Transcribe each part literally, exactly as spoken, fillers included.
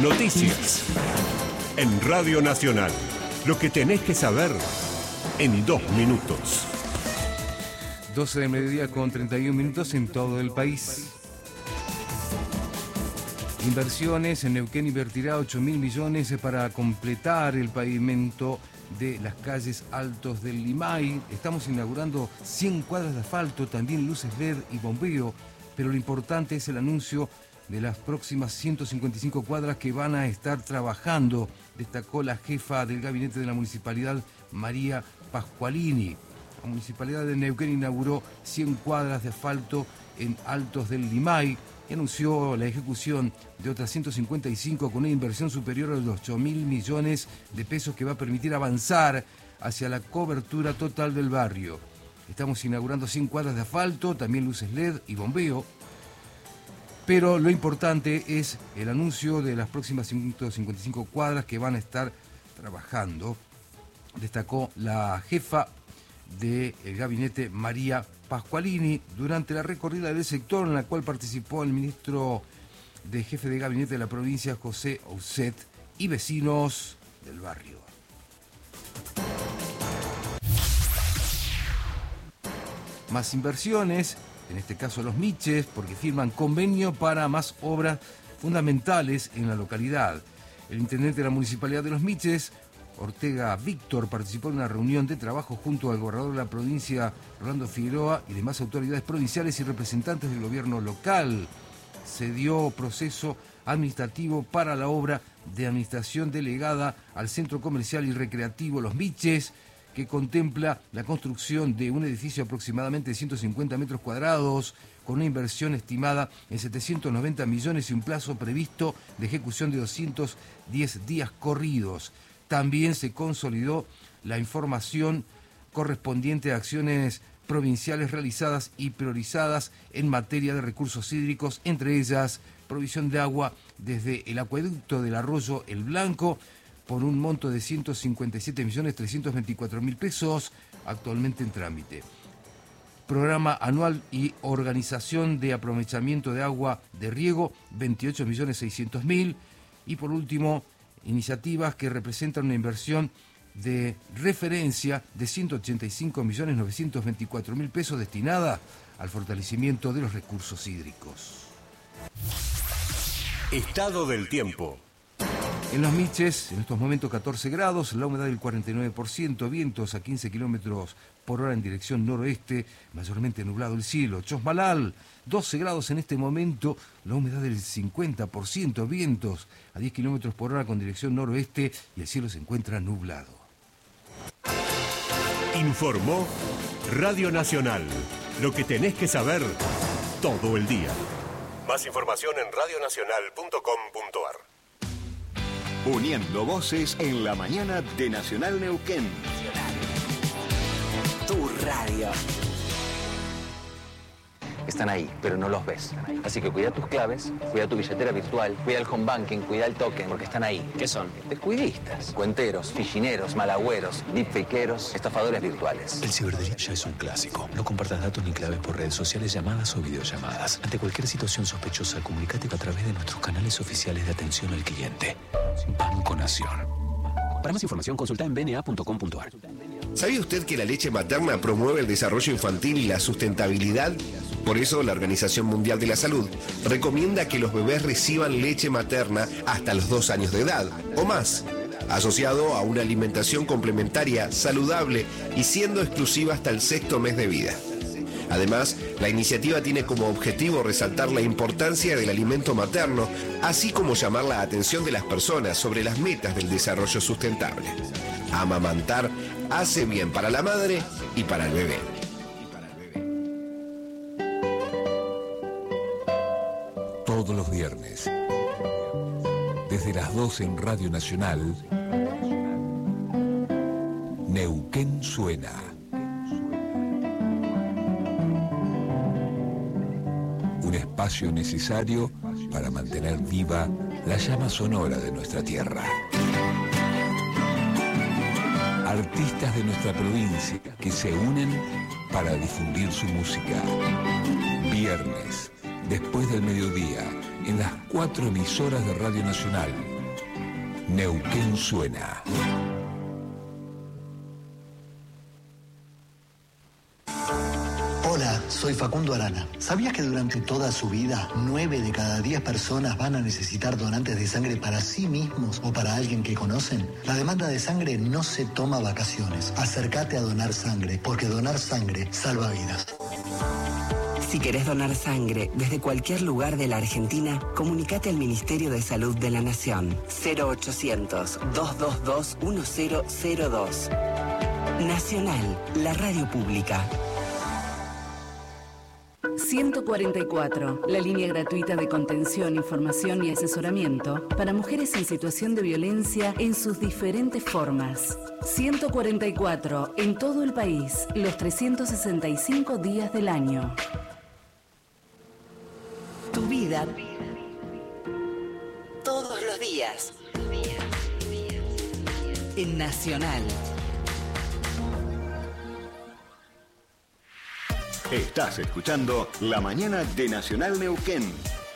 Noticias. En Radio Nacional. Lo que tenés que saber en dos minutos. doce de mediodía con treinta y un minutos en todo el país. Inversiones. En Neuquén invertirá ocho mil millones para completar el pavimento de las calles Altos del Limay. Estamos inaugurando cien cuadras de asfalto, también luces L E D y bombeo, pero lo importante es el anuncio de las próximas ciento cincuenta y cinco cuadras que van a estar trabajando, destacó la jefa del gabinete de la municipalidad, María Pascualini. La municipalidad de Neuquén inauguró cien cuadras de asfalto en Altos del Limay y anunció la ejecución de otras ciento cincuenta y cinco con una inversión superior a los ocho mil millones de pesos que va a permitir avanzar hacia la cobertura total del barrio. Estamos inaugurando cien cuadras de asfalto, también luces L E D y bombeo, pero lo importante es el anuncio de las próximas ciento cincuenta y cinco cuadras que van a estar trabajando, destacó la jefa del gabinete, María Pascualini, durante la recorrida del sector en la cual participó el ministro de jefe de gabinete de la provincia, José Ouzet, y vecinos del barrio. Más inversiones, en este caso los Miches, porque firman convenio para más obras fundamentales en la localidad. El intendente de la municipalidad de Los Miches, Ortega Víctor, participó en una reunión de trabajo junto al gobernador de la provincia, Rolando Figueroa, y demás autoridades provinciales y representantes del gobierno local. Se dio proceso administrativo para la obra de administración delegada al Centro Comercial y Recreativo Los Miches, que contempla la construcción de un edificio aproximadamente de ciento cincuenta metros cuadrados, con una inversión estimada en setecientos noventa millones y un plazo previsto de ejecución de doscientos diez días corridos. También se consolidó la información correspondiente a acciones provinciales realizadas y priorizadas en materia de recursos hídricos, entre ellas provisión de agua desde el acueducto del arroyo El Blanco, por un monto de ciento cincuenta y siete millones trescientos veinticuatro mil pesos, actualmente en trámite. Programa anual y organización de aprovechamiento de agua de riego, veintiocho millones seiscientos mil. Y por último, iniciativas que representan una inversión de referencia de ciento ochenta y cinco millones novecientos veinticuatro mil pesos destinada al fortalecimiento de los recursos hídricos. Estado del tiempo. En Los Miches, en estos momentos catorce grados, la humedad del cuarenta y nueve por ciento, vientos a quince kilómetros por hora en dirección noroeste, mayormente nublado el cielo. Chosmalal, doce grados en este momento, la humedad del cincuenta por ciento, vientos a diez kilómetros por hora con dirección noroeste y el cielo se encuentra nublado. Informó Radio Nacional. Lo que tenés que saber todo el día. Más información en radio nacional punto com punto a r. Uniendo voces en la mañana de Nacional Neuquén. Tu radio. Están ahí, pero no los ves. Así que cuida tus claves, cuida tu billetera virtual, cuida el home banking, cuida el token, porque están ahí. ¿Qué son? Descuidistas, cuenteros, fichineros, malagüeros, deepfakeros, estafadores virtuales. El ciberdelito ya es un clásico. No compartas datos ni claves por redes sociales, llamadas o videollamadas. Ante cualquier situación sospechosa, comunícate a través de nuestros canales oficiales de atención al cliente. Banco Nación. Para más información, consulta en b n a punto com punto a r. ¿Sabía usted que la leche materna promueve el desarrollo infantil y la sustentabilidad? Por eso, la Organización Mundial de la Salud recomienda que los bebés reciban leche materna hasta los dos años de edad o más, asociado a una alimentación complementaria, saludable y siendo exclusiva hasta el sexto mes de vida. Además, la iniciativa tiene como objetivo resaltar la importancia del alimento materno, así como llamar la atención de las personas sobre las metas del desarrollo sustentable. Amamantar hace bien para la madre y para el bebé. Todos los viernes, desde las doce en Radio Nacional, Neuquén Suena. Un espacio necesario para mantener viva la llama sonora de nuestra tierra. Artistas de nuestra provincia que se unen para difundir su música. Viernes, después del mediodía, en las cuatro emisoras de Radio Nacional. Neuquén suena. Hola, soy Facundo Arana. ¿Sabías que durante toda su vida, nueve de cada diez personas van a necesitar donantes de sangre para sí mismos o para alguien que conocen? La demanda de sangre no se toma vacaciones. Acércate a donar sangre, porque donar sangre salva vidas. Si querés donar sangre desde cualquier lugar de la Argentina, comunicate al Ministerio de Salud de la Nación. cero ochocientos, dos dos dos, uno cero cero dos. Nacional, la radio pública. ciento cuarenta y cuatro, la línea gratuita de contención, información y asesoramiento para mujeres en situación de violencia en sus diferentes formas. ciento cuarenta y cuatro, en todo el país, los trescientos sesenta y cinco días del año. Tu vida, todos los días, en Nacional. Estás escuchando La Mañana de Nacional Neuquén.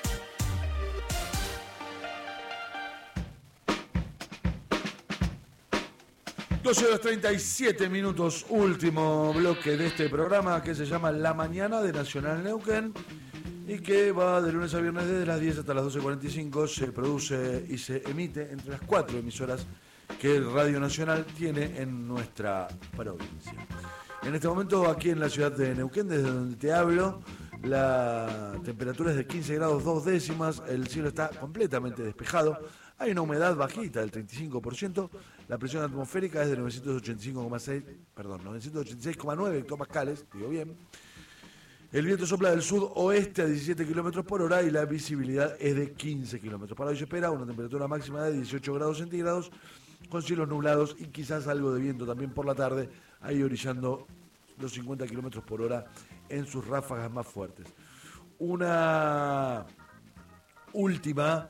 doce horas treinta y siete minutos, último bloque de este programa que se llama La Mañana de Nacional Neuquén y que va de lunes a viernes desde las diez hasta las doce cuarenta y cinco. Se produce y se emite entre las cuatro emisoras que Radio Nacional tiene en nuestra provincia. En este momento, aquí en la ciudad de Neuquén, desde donde te hablo, la temperatura es de quince grados dos décimas, el cielo está completamente despejado, hay una humedad bajita del treinta y cinco por ciento, la presión atmosférica es de novecientos ochenta y cinco coma seis, perdón, novecientos ochenta y seis coma nueve hectopascales, digo bien. El viento sopla del sudoeste a diecisiete kilómetros por hora y la visibilidad es de quince kilómetros. Para hoy se espera una temperatura máxima de dieciocho grados centígrados, con cielos nublados y quizás algo de viento también por la tarde, ahí orillando los cincuenta kilómetros por hora en sus ráfagas más fuertes. Una última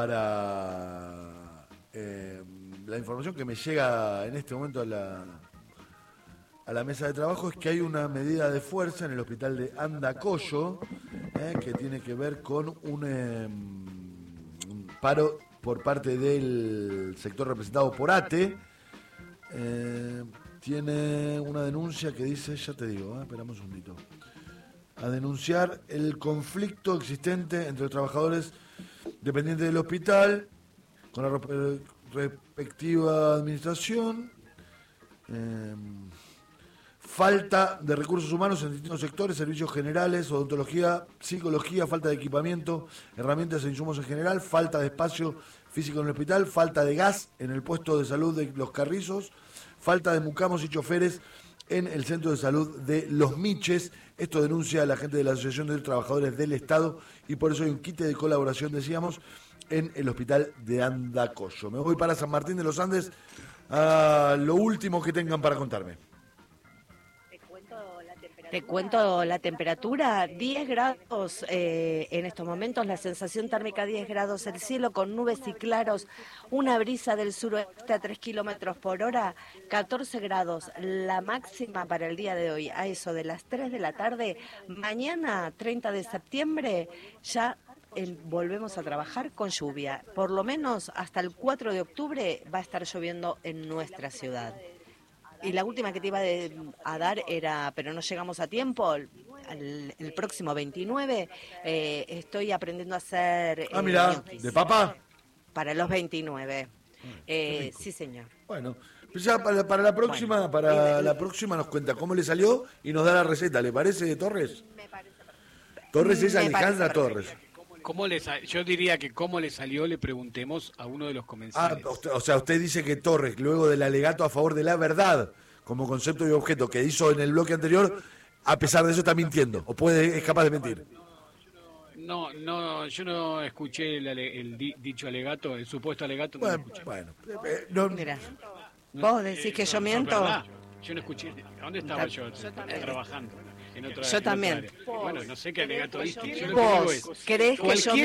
para eh, la información que me llega en este momento a la, a la mesa de trabajo es que hay una medida de fuerza en el hospital de Andacollo eh, que tiene que ver con un, eh, un paro por parte del sector representado por A T E. Eh, tiene una denuncia que dice, ya te digo, eh, esperamos un segundito, a denunciar el conflicto existente entre los trabajadores dependientes del hospital con la re- respectiva administración, eh, falta de recursos humanos en distintos sectores, servicios generales, odontología, psicología, falta de equipamiento, herramientas e insumos en general, falta de espacio físico en el hospital, falta de gas en el puesto de salud de Los Carrizos, falta de mucamos y choferes en el centro de salud de Los Miches. Esto denuncia la gente de la Asociación de Trabajadores del Estado y por eso hay un quite de colaboración, decíamos, en el hospital de Andacollo. Me voy para San Martín de los Andes a lo último que tengan para contarme. Te cuento la temperatura, diez grados eh, en estos momentos, la sensación térmica diez grados, el cielo con nubes y claros, una brisa del suroeste a tres kilómetros por hora, catorce grados, la máxima para el día de hoy, a eso de las tres de la tarde, mañana treinta de septiembre ya el, volvemos a trabajar con lluvia, por lo menos hasta el cuatro de octubre va a estar lloviendo en nuestra ciudad. Y la última que te iba de, a dar era, pero no llegamos a tiempo, el, el próximo veintinueve eh, estoy aprendiendo a hacer... Ah, eh, mira, ñoquis. ¿de papa? Para los veintinueve. Eh, sí, señor. Bueno, pues ya para, para la próxima, bueno, para la próxima nos cuenta cómo le salió y nos da la receta, ¿le parece, Torres? Me parece perfecto. Torres es Me Alejandra Torres. ¿Cómo le sal... Yo diría que cómo le salió, le preguntemos a uno de los comensales. Ah, o sea, usted dice que Torres, luego del alegato a favor de la verdad, como concepto y objeto que hizo en el bloque anterior, a pesar de eso está mintiendo, o puede es capaz de mentir. No, no, yo no escuché el, ale... el di... dicho alegato, el supuesto alegato. Bueno, no lo escuché. bueno eh, no... Mira, vos decís eh, que yo no, miento. No, yo no escuché. ¿Dónde estaba yo? yo trabajando. En otra, yo en también. Otra bueno, no sé qué alegato diste. Yo lo ¿Vos que digo es, crees que yo